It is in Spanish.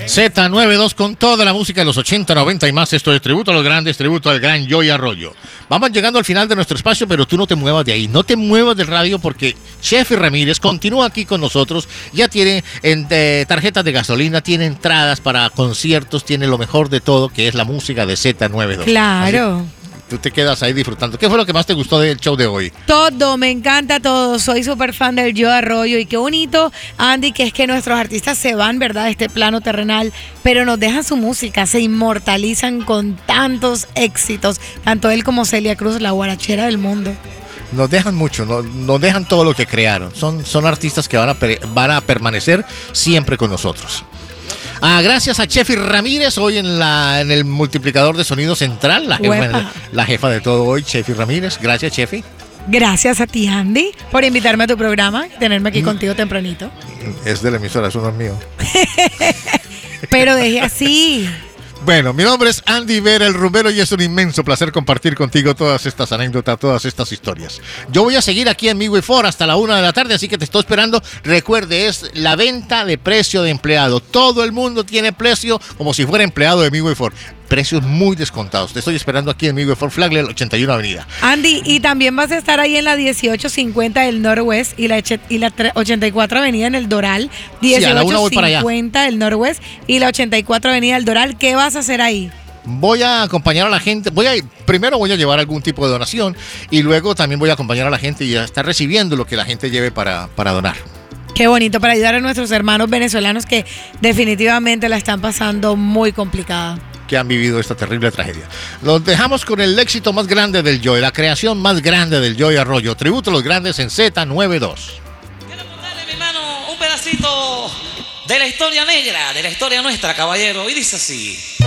Z92 con toda la música de los 80, 90 y más. Esto es tributo a los grandes, tributo al gran Joey Arroyo. Vamos llegando al final de nuestro espacio, pero tú no te muevas de ahí, no te muevas del radio porque Chefi Ramírez continúa aquí con nosotros. Ya tiene tarjetas de gasolina, tiene entradas para conciertos, tiene lo mejor de todo, que es la música de Z92. Claro. Así, tú te quedas ahí disfrutando. ¿Qué fue lo que más te gustó del show de hoy? Todo, me encanta todo. Soy súper fan del Joey Arroyo y qué bonito, Andy, que es que nuestros artistas se van, ¿verdad?, de este plano terrenal, pero nos dejan su música, se inmortalizan con tantos éxitos, tanto él como Celia Cruz, la guarachera del mundo. Nos dejan mucho, nos dejan todo lo que crearon. Son artistas que van a permanecer siempre con nosotros. Gracias a Chefi Ramírez, hoy en el multiplicador de sonido central, la jefa de todo hoy, Chefi Ramírez. Gracias, Chefi. Gracias a ti, Andy, por invitarme a tu programa y tenerme aquí contigo tempranito. Es de la emisora, eso no es mío. Pero dejé así. Bueno, mi nombre es Andy Vera, el rumbero, y es un inmenso placer compartir contigo todas estas anécdotas, todas estas historias. Yo voy a seguir aquí en Midway Ford hasta la 1 de la tarde, así que te estoy esperando. Recuerde, es la venta de precio de empleado. Todo el mundo tiene precio como si fuera empleado de Midway Ford. Precios muy descontados. Te estoy esperando aquí en Midway Ford Flagler, 81 Avenida. Andy, y también vas a estar ahí en la 1850 del Northwest y la 84 Avenida en el Doral. 1850 del Northwest y la 84 Avenida del Doral. ¿Qué vas a hacer ahí? Voy a acompañar a la gente. Primero voy a llevar algún tipo de donación y luego también voy a acompañar a la gente y a estar recibiendo lo que la gente lleve para donar. Qué bonito, para ayudar a nuestros hermanos venezolanos que definitivamente la están pasando muy complicada, que han vivido esta terrible tragedia. Los dejamos con el éxito más grande del Joey, la creación más grande del Joey Arroyo. Tributo a los grandes en Z92. Quiero contarle, mi hermano, un pedacito de la historia negra, de la historia nuestra, caballero, y dice así.